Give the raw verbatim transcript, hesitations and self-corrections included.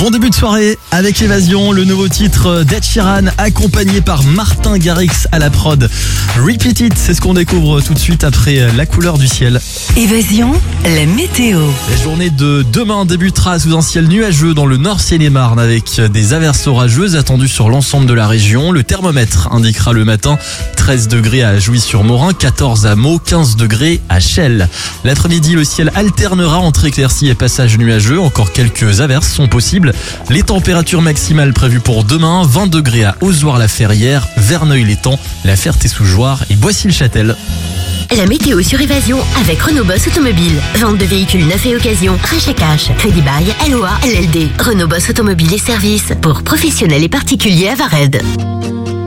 Bon début de soirée avec Évasion, le nouveau titre d'Ed Sheeran accompagné par Martin Garrix à la prod. Repeat It, c'est ce qu'on découvre tout de suite après La couleur du ciel. Évasion, la météo. La journée de demain débutera sous un ciel nuageux dans le Nord Seine-et-Marne avec des averses orageuses attendues sur l'ensemble de la région. Le thermomètre indiquera le matin treize degrés à Jouy-sur-Morin, quatorze à Meaux, quinze degrés à Chelles. L'après-midi, le ciel alternera entre éclaircies et passages nuageux. Encore quelques averses sont possibles. Les températures maximales prévues pour demain, vingt degrés à Ozoir-la-Ferrière, Verneuil-l'Étang, La Ferté-sous-Jouarre et Boissy-le-Châtel. La météo sur Évasion avec Renault Boss Automobile. Vente de véhicules neufs et occasion, rachat cash, crédit bail, L O A, L L D. Renault Boss Automobile et services pour professionnels et particuliers à Vared.